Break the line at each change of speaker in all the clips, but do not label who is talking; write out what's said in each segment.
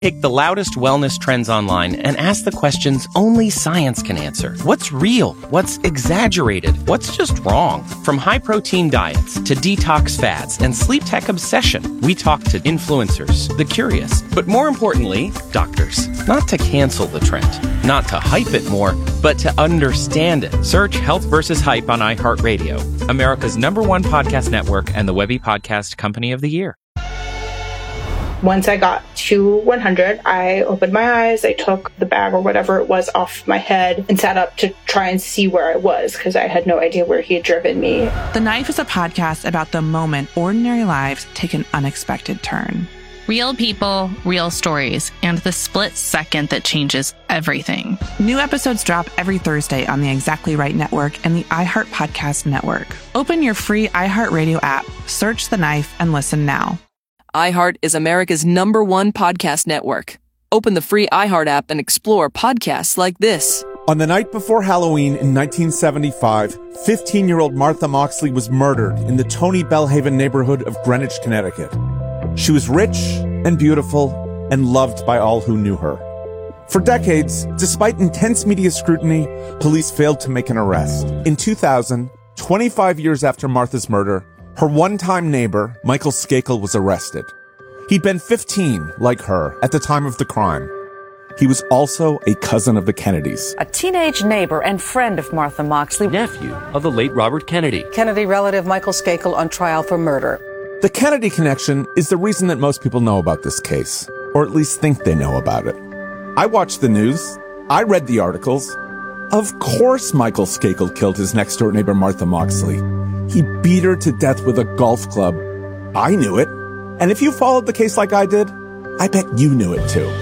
Take the loudest wellness trends online and ask the questions only science can answer. What's real? What's exaggerated? What's just wrong? From high-protein diets to detox fads and sleep tech obsession, we talk to influencers, the curious, but more importantly, doctors. Not to cancel the trend, not to hype it more, but to understand it. Search Health versus Hype on iHeartRadio, America's #1 podcast network and the Webby Podcast Company of the Year.
Once I got to 100, I opened my eyes, I took the bag or whatever it was off my head and sat up to try and see where I was because I had no idea where he had driven me.
The Knife is a podcast about the moment ordinary lives take an unexpected turn.
Real people, real stories, and the split second that changes everything.
New episodes drop every Thursday on the Exactly Right Network and the iHeart Podcast Network. Open your free iHeartRadio app, search The Knife, and listen now.
iHeart is America's #1 podcast network. Open the free iHeart app and explore podcasts like this.
On the night before Halloween in 1975, 15-year-old Martha Moxley was murdered in the Tony Bellhaven neighborhood of Greenwich, Connecticut. She was rich and beautiful and loved by all who knew her. For decades, despite intense media scrutiny, police failed to make an arrest. In 2000, 25 years after Martha's murder, her one-time neighbor, Michael Skakel, was arrested. He'd been 15, like her, at the time of the crime. He was also a cousin of the Kennedys.
A teenage neighbor and friend of Martha Moxley.
Nephew of the late Robert Kennedy.
Kennedy relative Michael Skakel on trial for murder.
The Kennedy connection is the reason that most people know about this case, or at least think they know about it. I watched the news. I read the articles. Of course Michael Skakel killed his next-door neighbor Martha Moxley. He beat her to death with a golf club. I knew it. And if you followed the case like I did, I bet you knew it too.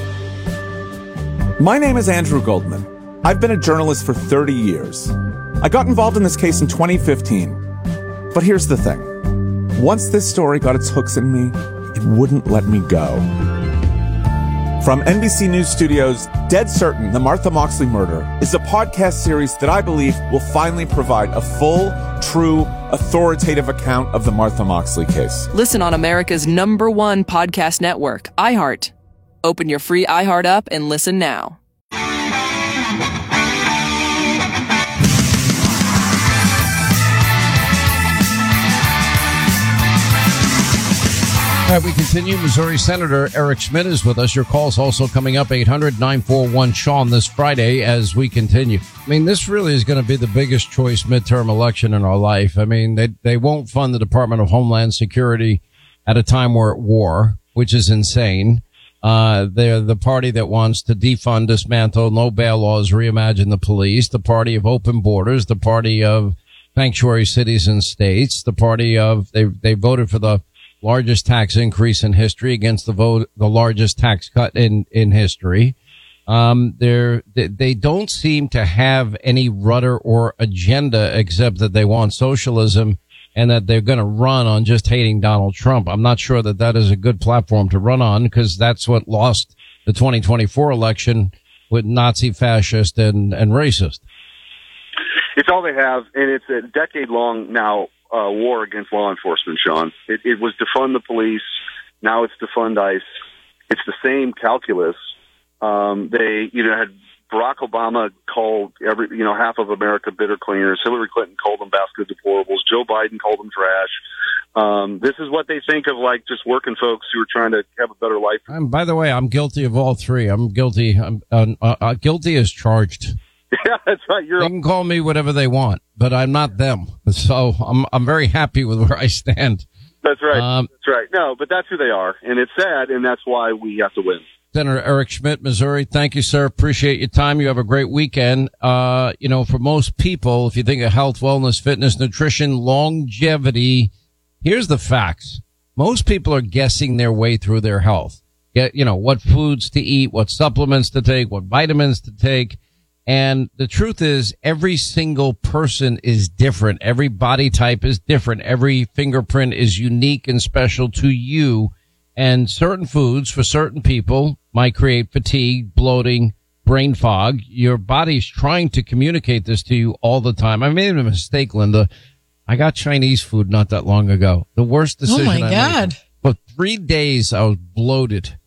My name is Andrew Goldman. I've been a journalist for 30 years. I got involved in this case in 2015. But here's the thing. Once this story got its hooks in me, it wouldn't let me go. From NBC News Studios, Dead Certain, The Martha Moxley Murder is a podcast series that I believe will finally provide a full, true, authoritative account of the Martha Moxley case.
Listen on America's #1 podcast network, iHeart. Open your free iHeart app and listen now.
All right, we continue. Missouri Senator Eric Schmitt is with us. Your call's also coming up, 800-941-SEAN this Friday as we continue. I mean, this really is going to be the biggest choice midterm election in our life. I mean, they won't fund the Department of Homeland Security at a time we're at war, which is insane. They're the party that wants to defund, dismantle, no bail laws, reimagine the police, the party of open borders, the party of sanctuary cities and states, the party of, they voted for the largest tax increase in history against the largest tax cut in history. They don't seem to have any rudder or agenda except that they want socialism and that they're going to run on just hating Donald Trump. I'm not sure that is a good platform to run on because that's what lost the 2024 election with Nazi, fascist, and racist.
It's all they have, and it's a decade-long now war against law enforcement, Sean. It was defund the police. Now it's defund ICE. It's the same calculus. They, had Barack Obama called half of America bitter cleaners. Hillary Clinton called them basket deplorables. Joe Biden called them trash. This is what they think of, like, just working folks who are trying to have a better life.
By the way, I'm guilty of all three. I'm guilty. I'm guilty as charged.
Yeah, that's right.
They can call me whatever they want, but I'm not them. So I'm very happy with where I stand.
That's right. That's right. No, but that's who they are, and it's sad, and that's why we have to win.
Senator Eric Schmitt, Missouri. Thank you, sir. Appreciate your time. You have a great weekend. For most people, if you think of health, wellness, fitness, nutrition, longevity, here's the facts. Most people are guessing their way through their health. What foods to eat, what supplements to take, what vitamins to take. And the truth is every single person is different. Every body type is different. Every fingerprint is unique and special to you. And certain foods for certain people might create fatigue, bloating, brain fog. Your body's trying to communicate this to you all the time. I made a mistake, Linda. I got Chinese food not that long ago. The worst decision I made.
Oh my God.
For 3 days I was bloated.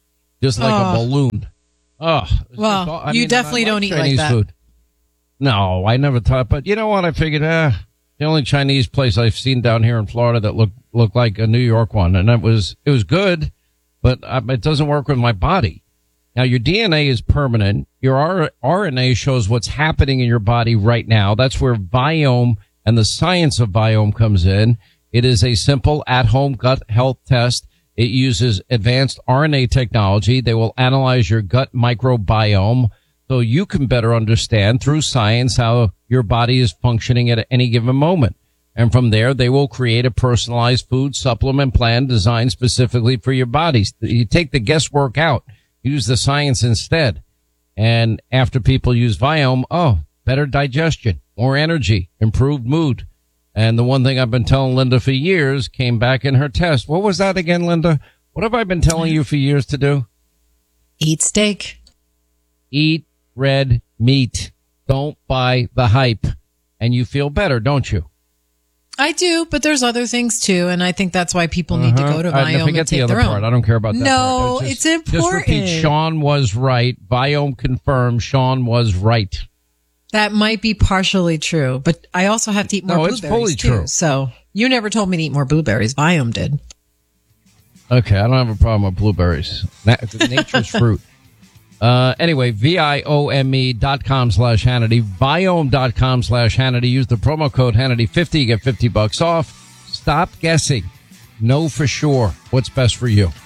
just like a balloon. Oh,
well, you definitely don't eat
Chinese
like that.
Food. No, I never thought. But you know what? I figured the only Chinese place I've seen down here in Florida that looked like a New York one, and it was good, but it doesn't work with my body. Now, your DNA is permanent. Your RNA shows what's happening in your body right now. That's where Viome and the science of Viome comes in. It is a simple at-home gut health test. It uses advanced RNA technology. They will analyze your gut microbiome so you can better understand through science how your body is functioning at any given moment. And from there, they will create a personalized food supplement plan designed specifically for your body. You take the guesswork out. Use the science instead. And after people use Viome, better digestion, more energy, improved mood. And the one thing I've been telling Linda for years came back in her test. What was that again, Linda? What have I been telling you for years to do?
Eat steak.
Eat red meat. Don't buy the hype. And you feel better, don't you?
I do, but there's other things too, and I think that's why people need to go to Viome and take their own.
Part. I don't care about that
No,
part.
it's important.
Just repeat, Sean was right. Viome confirmed Sean was right.
That might be partially true, but I also have to eat more blueberries
it's fully
too.
true.
So you never told me to eat more blueberries. Viome did.
Okay, I don't have a problem with blueberries. Nature's fruit. Anyway, Viome.com/Hannity, Viome.com/Hannity. Use the promo code Hannity50. You get $50 off. Stop guessing. Know for sure what's best for you.